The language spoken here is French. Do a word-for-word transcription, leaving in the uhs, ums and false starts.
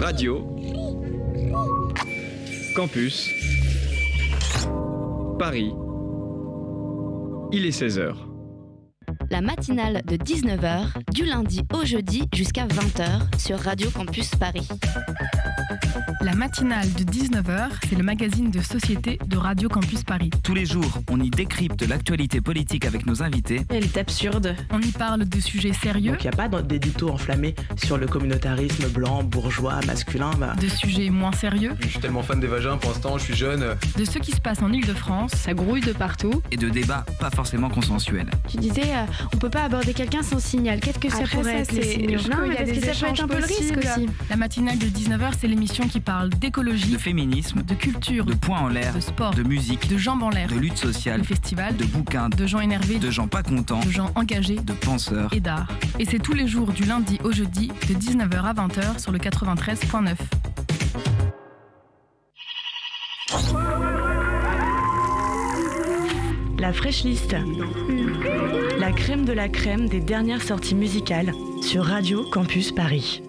Radio Campus Paris. Il est seize heures. La matinale de dix-neuf heures, du lundi au jeudi jusqu'à vingt heures sur Radio Campus Paris. La matinale de dix-neuf heures, c'est le magazine de société de Radio Campus Paris. Tous les jours, on y décrypte l'actualité politique avec nos invités. Elle est absurde. On y parle de sujets sérieux. Donc il n'y a pas d'édito enflammé sur le communautarisme blanc, bourgeois, masculin. Bah... De sujets moins sérieux. Je suis tellement fan des vagins pour l'instant, je suis jeune. De ce qui se passe en Ile-de-France. Ça grouille de partout. Et de débats pas forcément consensuels. Tu disais, euh, on peut pas aborder quelqu'un sans signal. Qu'est-ce que ça Après, pourrait ça, être les signaux? Non, mais parce que ça peut être un peu le risque aussi. La matinale de dix-neuf heures, c'est l'émission qui parle d'écologie, de féminisme, de culture, de points en l'air, de sport, de musique, de jambes en l'air, de lutte sociale, de festivals, de bouquins, de gens énervés, de gens pas contents, de gens engagés, de penseurs et d'art. Et c'est tous les jours du lundi au jeudi de dix-neuf heures à vingt heures sur le quatre-vingt-treize point neuf. La Fresh List, la crème de la crème des dernières sorties musicales sur Radio Campus Paris.